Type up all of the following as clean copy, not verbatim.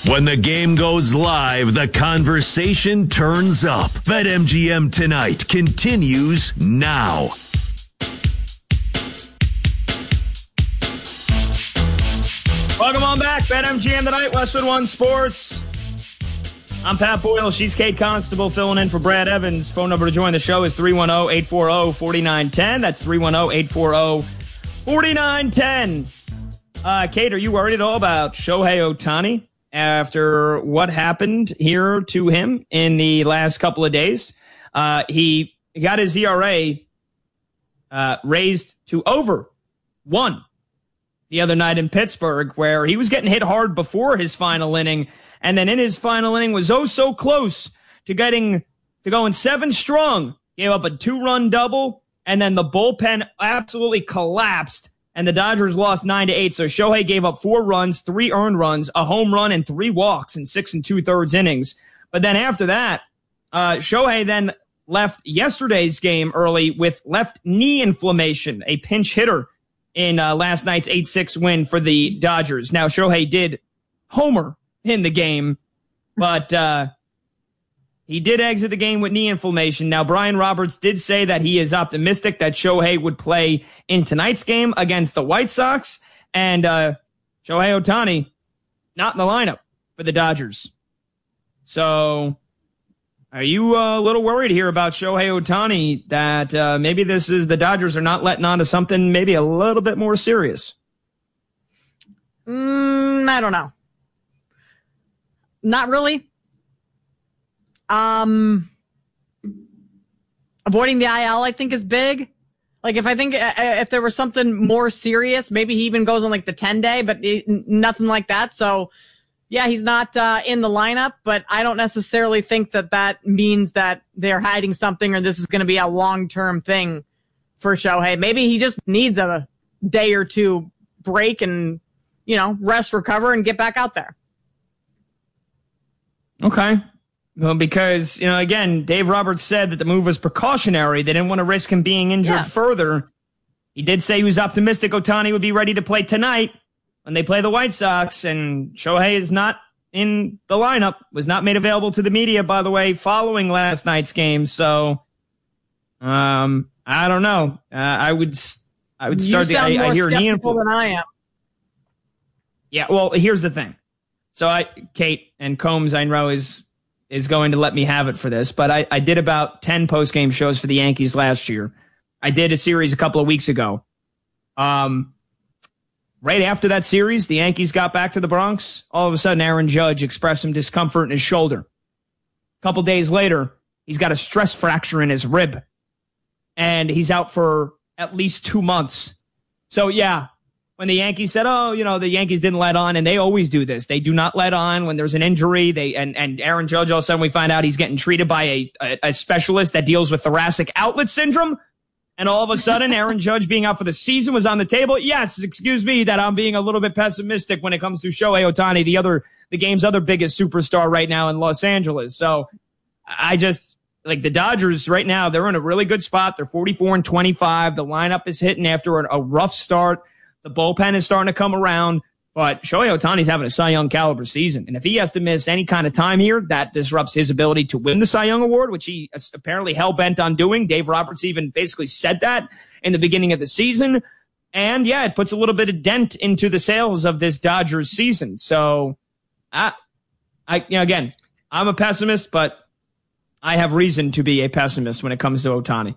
When the game goes live, the conversation turns up. BetMGM Tonight continues now. Welcome on back. BetMGM Tonight, Westwood One Sports. I'm Pat Boyle. She's Kate Constable filling in for Brad Evans. Phone number to join the show is 310-840-4910. That's 310-840-4910. Kate, are you worried at all about Shohei Ohtani after what happened here to him in the last couple of days? He got his ERA raised to over 1 the other night in Pittsburgh, where he was getting hit hard before his final inning, and then in his final inning was so close to going 7 strong. Gave up a 2-run double, and then the bullpen absolutely collapsed, and the Dodgers lost 9-8. So Shohei gave up 4 runs, 3 earned runs, a home run, and 3 walks in 6 2/3 innings. But then after that, Shohei then left yesterday's game early with left knee inflammation, a pinch hitter in last night's 8-6 win for the Dodgers. Now, Shohei did homer in the game, but he did exit the game with knee inflammation. Now, Brian Roberts did say that he is optimistic that Shohei would play in tonight's game against the White Sox, and Shohei Ohtani not in the lineup for the Dodgers. So, are you a little worried here about Shohei Ohtani that maybe the Dodgers are not letting on to something maybe a little bit more serious? I don't know. Not really. Avoiding the IL, I think, is big. Like, if there was something more serious, maybe he even goes on like the 10-day, but nothing like that. So, yeah, he's not in the lineup, but I don't necessarily think that means that they're hiding something or this is going to be a long-term thing for Shohei. Maybe he just needs a day or two break and, rest, recover, and get back out there. Okay. Well, because, again, Dave Roberts said that the move was precautionary. They didn't want to risk him being injured further. He did say he was optimistic Ohtani would be ready to play tonight when they play the White Sox, and Shohei is not in the lineup, was not made available to the media, by the way, following last night's game. So, I don't know. I would start I hear knee inflammation. Than I am. Yeah, well, here's the thing. So Kate and Combs, I know, is going to let me have it for this, but I did about 10 post-game shows for the Yankees last year. I did a series a couple of weeks ago. Right after that series, the Yankees got back to the Bronx. All of a sudden, Aaron Judge expressed some discomfort in his shoulder. A couple days later, he's got a stress fracture in his rib, and he's out for at least 2 months. So, yeah, when the Yankees said, the Yankees didn't let on, and they always do this. They do not let on when there's an injury. And Aaron Judge, all of a sudden we find out he's getting treated by a specialist that deals with thoracic outlet syndrome. And all of a sudden, Aaron Judge being out for the season was on the table. Yes, excuse me that I'm being a little bit pessimistic when it comes to Shohei Ohtani, the game's other biggest superstar right now in Los Angeles. So I just, like, the Dodgers right now, they're in a really good spot. They're 44-25. The lineup is hitting after a rough start. The bullpen is starting to come around, but Shohei Ohtani's having a Cy Young caliber season. And if he has to miss any kind of time here, that disrupts his ability to win the Cy Young Award, which he is apparently hell-bent on doing. Dave Roberts even basically said that in the beginning of the season. And, yeah, it puts a little bit of dent into the sales of this Dodgers season. So, again, I'm a pessimist, but I have reason to be a pessimist when it comes to Ohtani.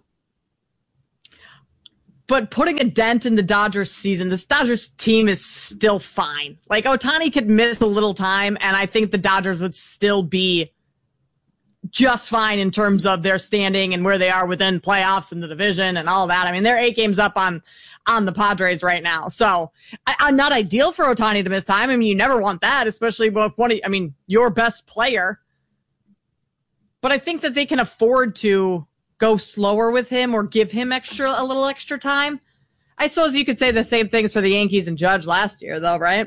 But putting a dent in the Dodgers season, this Dodgers team is still fine. Like, Ohtani could miss a little time, and I think the Dodgers would still be just fine in terms of their standing and where they are within playoffs and the division and all that. I mean, they're 8 games up on the Padres right now. So, I'm not ideal for Ohtani to miss time. I mean, you never want that, especially with your best player. But I think that they can afford to go slower with him or give him a little extra time. I suppose you could say the same things for the Yankees and Judge last year, though, right?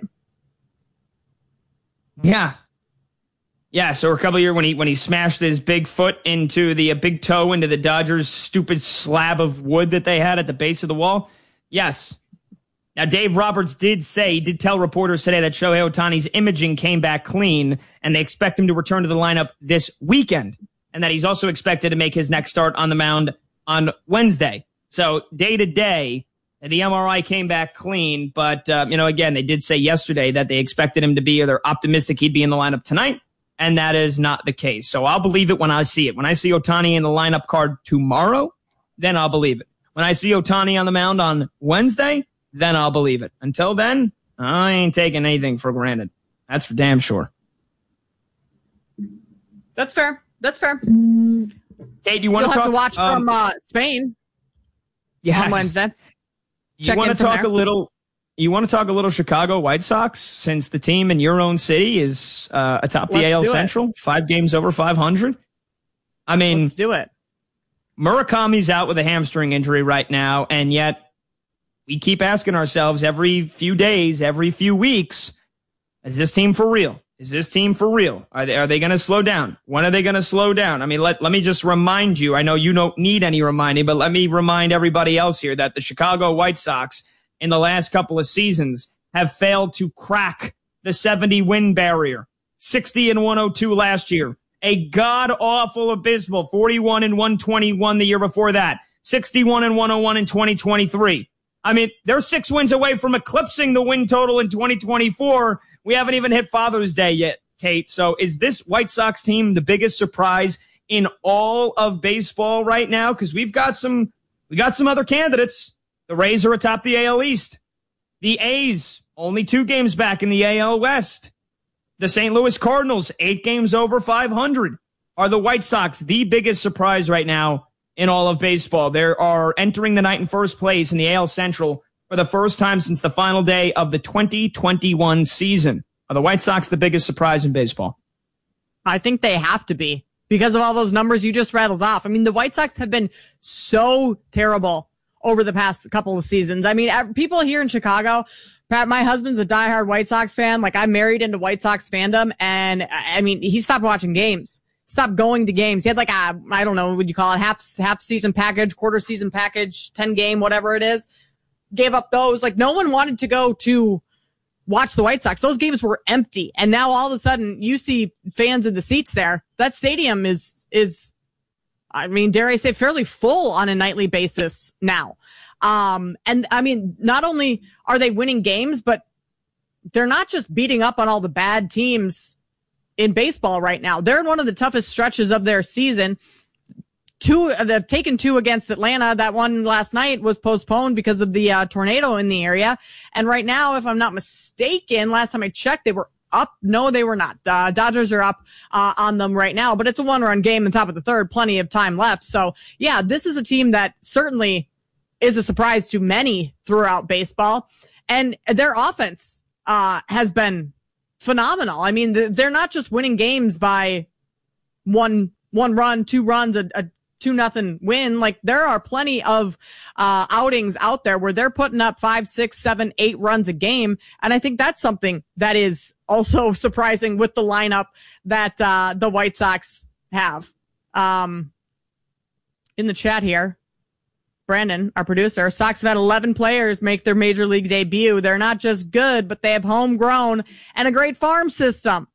Yeah. Yeah, so a couple of years when he smashed his big foot into the big toe into the Dodgers' stupid slab of wood that they had at the base of the wall. Yes. Now, Dave Roberts did tell reporters today that Shohei Ohtani's imaging came back clean, and they expect him to return to the lineup this weekend, and that he's also expected to make his next start on the mound on Wednesday. So day to day, the MRI came back clean, but, again, they did say yesterday that they expected him to be, or they're optimistic he'd be in the lineup tonight, and that is not the case. So I'll believe it when I see it. When I see Ohtani in the lineup card tomorrow, then I'll believe it. When I see Ohtani on the mound on Wednesday, then I'll believe it. Until then, I ain't taking anything for granted. That's for damn sure. That's fair. Kate, you want You'll to have to watch from Spain on Wednesday. You want to talk a little Chicago White Sox, since the team in your own city is atop the AL Central, 5 games over 500. I mean, let's do it. Murakami's out with a hamstring injury right now, and yet we keep asking ourselves every few days, every few weeks, is this team for real? Is this team for real? Are they going to slow down? When are they going to slow down? I mean, let me just remind you, I know you don't need any reminding, but let me remind everybody else here that the Chicago White Sox in the last couple of seasons have failed to crack the 70-win barrier. 60-102 last year. A god-awful, abysmal 41-121 the year before that. 61-101 in 2023. I mean, they're 6 wins away from eclipsing the win total in 2024. We haven't even hit Father's Day yet, Kate. So is this White Sox team the biggest surprise in all of baseball right now? Because we got some other candidates. The Rays are atop the AL East. The A's, only 2 games back in the AL West. The St. Louis Cardinals, 8 games over 500. Are the White Sox the biggest surprise right now in all of baseball? They are entering the night in first place in the AL Central for the first time since the final day of the 2021 season. Are the White Sox the biggest surprise in baseball? I think they have to be, because of all those numbers you just rattled off. I mean, the White Sox have been so terrible over the past couple of seasons. I mean, people here in Chicago, Pat, my husband's a diehard White Sox fan. Like, I'm married into White Sox fandom, and I mean, he stopped watching games. Stopped going to games. He had like a, I don't know, what would you call it, half season package, quarter season package, 10 game, whatever it is. Gave up those. Like, no one wanted to go to watch the White Sox. Those games were empty. And now all of a sudden you see fans in the seats there. That stadium is, I mean, dare I say, fairly full on a nightly basis now. And I mean, not only are they winning games, but they're not just beating up on all the bad teams in baseball right now. They're in one of the toughest stretches of their season. They've taken 2 against Atlanta. That one last night was postponed because of the tornado in the area. And right now, if I'm not mistaken, last time I checked, they were up. No, they were not. Dodgers are up on them right now, but it's a 1-run game in the top of the third. Plenty of time left. So yeah, this is a team that certainly is a surprise to many throughout baseball. And their offense has been phenomenal. I mean, they're not just winning games by one run, 2 runs, a 2-0 win. Like, there are plenty of outings out there where they're putting up 5, 6, 7, 8 runs a game. And I think that's something that is also surprising with the lineup that the White Sox have. In the chat here, Brandon, our producer, Sox have had 11 players make their major league debut. They're not just good, but they have homegrown and a great farm system.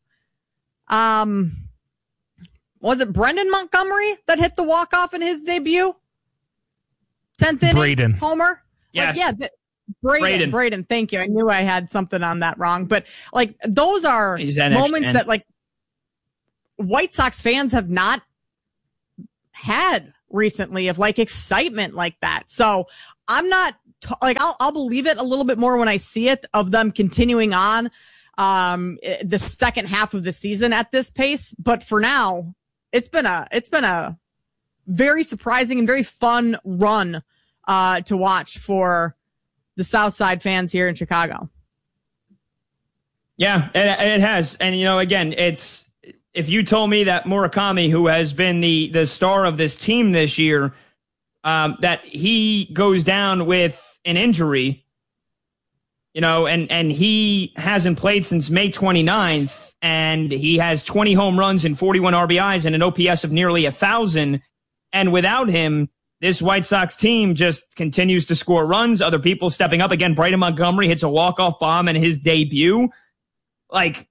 Was it Brendan Montgomery that hit the walk-off in his debut? 10th inning Braden. homer? Yes. Like, yeah, Braden. Thank you. I knew I had something on that wrong. But, like, those are moments that, like, White Sox fans have not had recently, of, like, excitement like that. So I'm not, I'll believe it a little bit more when I see it, of them continuing on the second half of the season at this pace. But for now, it's been a very surprising and very fun run to watch for the South Side fans here in Chicago. Yeah, it has. And, you know, again, if you told me that Murakami, who has been the star of this team this year, that he goes down with an injury, you know, and he hasn't played since May 29th, and he has 20 home runs and 41 RBIs and an OPS of nearly 1,000. And without him, this White Sox team just continues to score runs. Other people stepping up. Again, Bryden Montgomery hits a walk-off bomb in his debut. Like,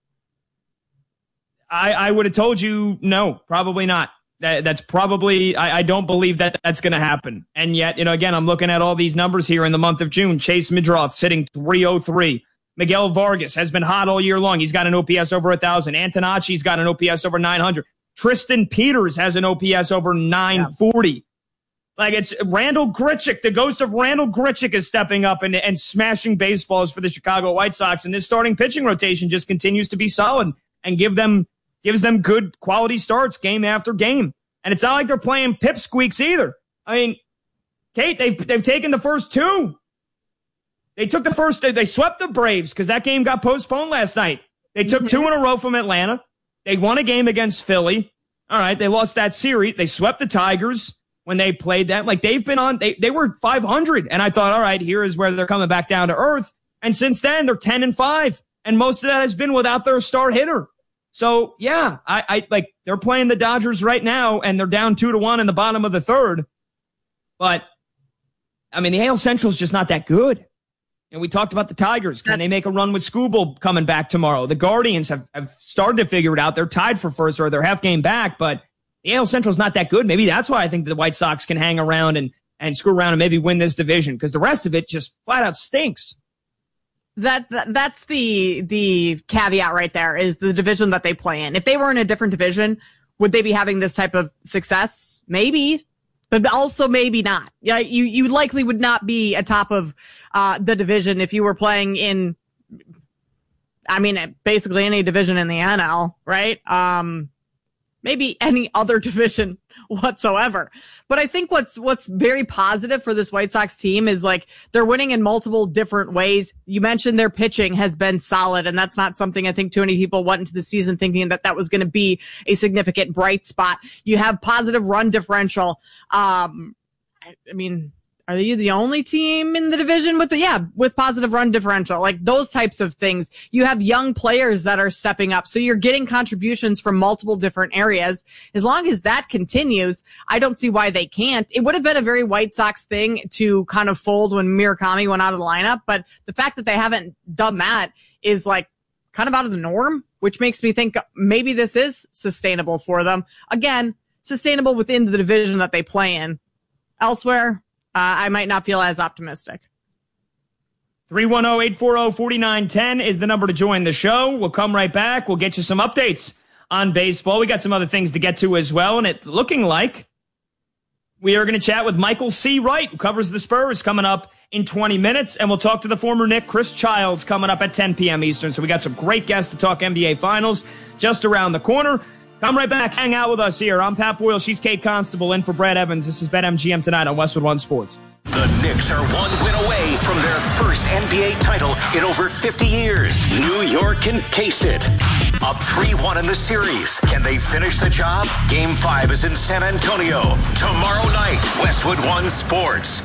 I would have told you, no, probably not. That's probably, I don't believe that that's going to happen. And yet, again, I'm looking at all these numbers here in the month of June. Chase Midroth sitting 303. Miguel Vargas has been hot all year long. He's got an OPS over 1,000. Antonacci's got an OPS over 900. Tristan Peters has an OPS over 940. Yeah. Like, it's Randall Grichuk. The ghost of Randall Grichuk is stepping up and smashing baseballs for the Chicago White Sox. And this starting pitching rotation just continues to be solid and gives them good quality starts game after game. And it's not like they're playing pipsqueaks either. I mean, Kate, they've taken the first two. They swept the Braves because that game got postponed last night. They took two in a row from Atlanta. They won a game against Philly. All right, they lost that series. They swept the Tigers when they played them. Like, they've been on, they were 500. And I thought, all right, here is where they're coming back down to earth. And since then, they're 10-5. And most of that has been without their star hitter. So, yeah, I like, they're playing the Dodgers right now, and they're down 2-1 in the bottom of the third. But, I mean, the AL Central is just not that good. And we talked about the Tigers. Can they make a run with Skubal coming back tomorrow? The Guardians have started to figure it out. They're tied for first, or they're half game back, but the AL Central is not that good. Maybe that's why I think the White Sox can hang around and screw around and maybe win this division, because the rest of it just flat out stinks. That's the caveat right there, is the division that they play in. If they were in a different division, would they be having this type of success? Maybe, but also maybe not. Yeah, you likely would not be atop of the division if you were playing in, I mean, basically any division in the NL, right? Maybe any other division whatsoever. But I think what's very positive for this White Sox team is, like, they're winning in multiple different ways. You mentioned their pitching has been solid, and that's not something I think too many people went into the season thinking that was going to be a significant bright spot. You have positive run differential. I mean, are you the only team in the division with positive run differential? Like, those types of things. You have young players that are stepping up. So you're getting contributions from multiple different areas. As long as that continues, I don't see why they can't. It would have been a very White Sox thing to kind of fold when Murakami went out of the lineup. But the fact that they haven't done that is, like, kind of out of the norm, which makes me think maybe this is sustainable for them. Again, sustainable within the division that they play in. Elsewhere, I might not feel as optimistic. 310-840-4910 is the number to join the show. We'll come right back. We'll get you some updates on baseball. We got some other things to get to as well, and it's looking like we are going to chat with Michael C. Wright, who covers the Spurs, coming up in 20 minutes, and we'll talk to the former Knick, Chris Childs, coming up at 10 p.m. Eastern. So we got some great guests to talk NBA Finals just around the corner. Come right back. Hang out with us here. I'm Pat Boyle. She's Kate Constable in for Brad Evans. This is BetMGM tonight on Westwood One Sports. The Knicks are one win away from their first NBA title in over 50 years. New York encased it. Up 3-1 in the series. Can they finish the job? Game 5 is in San Antonio. Tomorrow night, Westwood One Sports.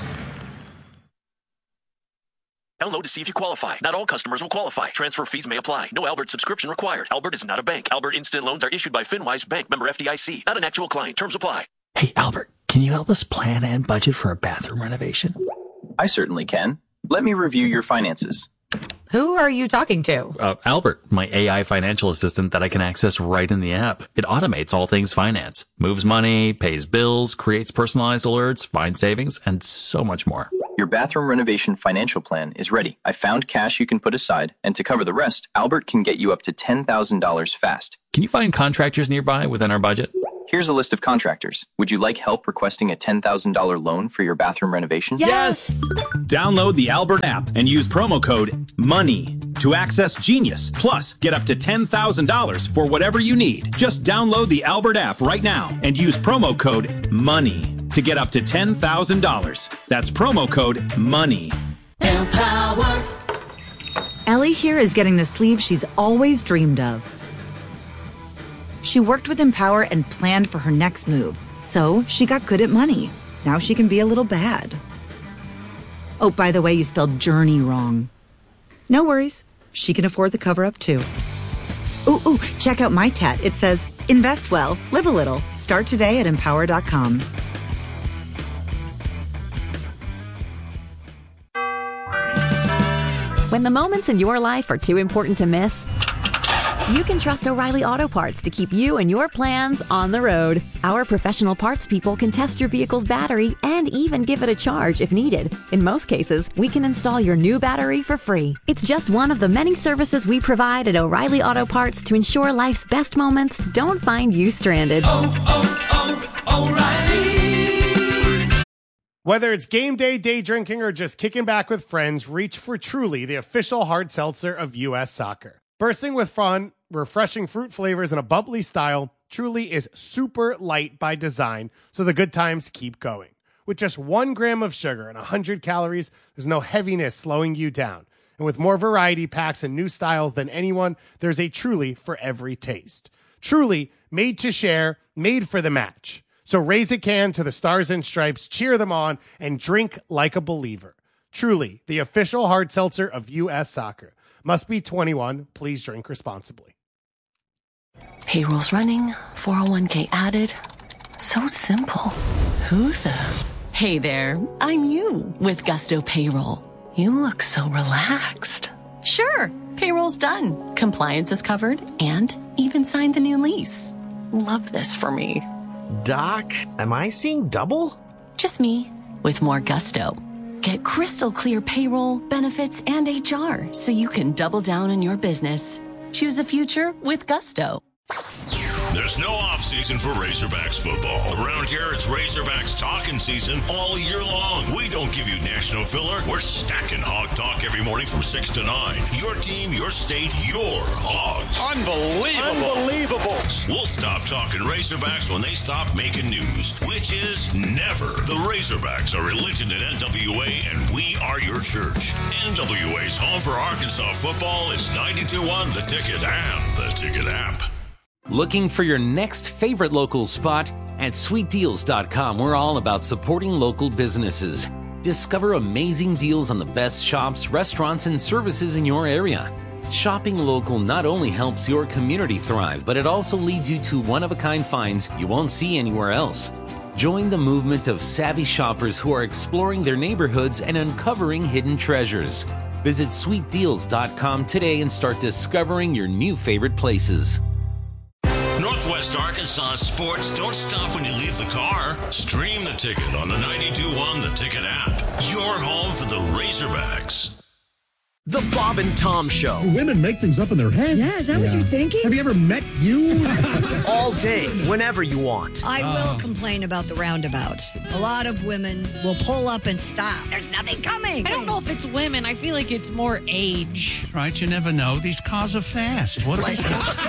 Download to see if you qualify. Not all customers will qualify. Transfer fees may apply. No Albert subscription required. Albert is not a bank. Albert Instant Loans are issued by FinWise Bank, member FDIC. Not an actual client. Terms apply. Hey, Albert, can you help us plan and budget for a bathroom renovation? I certainly can. Let me review your finances. Who are you talking to? Albert, my AI financial assistant that I can access right in the app. It automates all things finance, moves money, pays bills, creates personalized alerts, finds savings, and so much more. Your bathroom renovation financial plan is ready. I found cash you can put aside, and to cover the rest, Albert can get you up to $10,000 fast. Can you find contractors nearby within our budget? Here's a list of contractors. Would you like help requesting a $10,000 loan for your bathroom renovation? Yes! Download the Albert app and use promo code MONEY to access Genius. Plus, get up to $10,000 for whatever you need. Just download the Albert app right now and use promo code MONEY to get up to $10,000. That's promo code MONEY. Empower. Ellie here is getting the sleeve she's always dreamed of. She worked with Empower and planned for her next move, so she got good at money. Now she can be a little bad. Oh, by the way, you spelled journey wrong. No worries. She can afford the cover-up, too. Ooh, check out my tat. It says, invest well, live a little. Start today at Empower.com. When the moments in your life are too important to miss, you can trust O'Reilly Auto Parts to keep you and your plans on the road. Our professional parts people can test your vehicle's battery and even give it a charge if needed. In most cases, we can install your new battery for free. It's just one of the many services we provide at O'Reilly Auto Parts to ensure life's best moments don't find you stranded. O'Reilly. Whether it's game day, day drinking, or just kicking back with friends, reach for Truly, the official hard seltzer of U.S. Soccer. Bursting with fun, refreshing fruit flavors, and a bubbly style, Truly is super light by design, so the good times keep going. With just 1 gram of sugar and 100 calories, there's no heaviness slowing you down. And with more variety packs and new styles than anyone, there's a Truly for every taste. Truly, made to share, made for the match. So raise a can to the Stars and Stripes, cheer them on, and drink like a believer. Truly, the official hard seltzer of U.S. Soccer. Must be 21. Please drink responsibly. Payroll's running, 401k added. So simple. Who the? Hey there, I'm you with Gusto Payroll. You look so relaxed. Sure, payroll's done. Compliance is covered and even signed the new lease. Love this for me. Doc, am I seeing double? Just me with more gusto. Get crystal clear payroll, benefits, and HR so you can double down on your business. Choose a future with Gusto. There's no off-season for Razorbacks football. Around here, it's Razorbacks talking season all year long. We don't give you national filler. We're stacking Hog Talk every morning from 6 to 9. Your team, your state, your Hogs. Unbelievable. We'll stop talking Razorbacks when they stop making news, which is never. The Razorbacks are religion at NWA, and we are your church. NWA's home for Arkansas football is 92.1 The Ticket and The Ticket app. Looking for your next favorite local spot? At sweetdeals.com, we're all about supporting local businesses. Discover amazing deals on the best shops, restaurants, and services in your area. Shopping local not only helps your community thrive, but it also leads you to one-of-a-kind finds you won't see anywhere else. Join the movement of savvy shoppers who are exploring their neighborhoods and uncovering hidden treasures. Visit sweetdeals.com today and start discovering your new favorite places. Northwest Arkansas sports don't stop when you leave the car. Stream The Ticket on the 92.1 The Ticket app. Your home for the Razorbacks. The Bob and Tom Show. Women make things up in their head. Yeah, is that what you're thinking? Have you ever met you? All day, whenever you want. I will complain about the roundabouts. A lot of women will pull up and stop. There's nothing coming. I don't know if it's women. I feel like it's more age. Right, you never know. These cars are fast. What they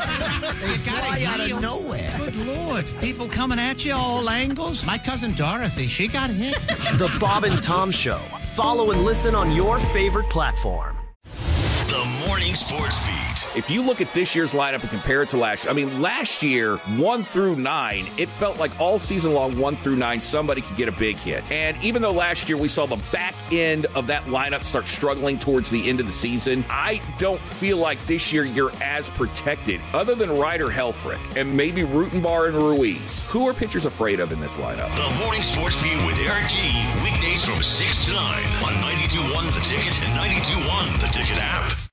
fly out of nowhere. Good Lord. People coming at you all angles. My cousin Dorothy, she got hit. The Bob and Tom Show. Follow and listen on your favorite platform. The Morning Sports Beat. If you look at this year's lineup and compare it to last year, I mean, last year, 1 through 9, it felt like all season long, 1 through 9, somebody could get a big hit. And even though last year we saw the back end of that lineup start struggling towards the end of the season, I don't feel like this year you're as protected, other than Ryder Helfrich and maybe Rutenbar and Ruiz. Who are pitchers afraid of in this lineup? The Morning Sports Beat with Eric G. Weekdays from 6 to 9 on 92.1 The Ticket and 92.1 The Ticket app.